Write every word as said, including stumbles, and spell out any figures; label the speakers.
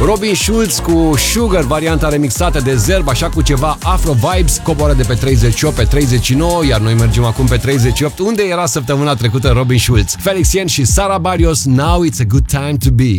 Speaker 1: Robin Schulz cu Sugar, varianta remixată de Zerb, așa cu ceva Afro Vibes, coboară de pe treizeci și opt pe treizeci și nouă, iar noi mergem acum pe treizeci și opt, unde era săptămâna trecută Robin Schulz. Felix Yen și Sara Barrios, Now It's a Good Time to Be.